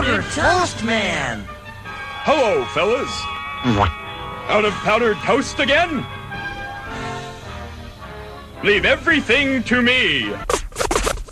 Powdered Toast Man! Hello, fellas. Out of powdered toast again? Leave everything to me.